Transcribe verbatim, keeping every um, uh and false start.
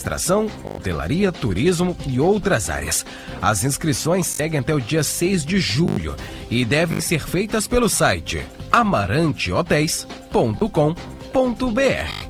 administração, hotelaria, turismo e outras áreas. As inscrições seguem até o dia seis de julho e devem ser feitas pelo site amarante hotéis ponto com ponto br.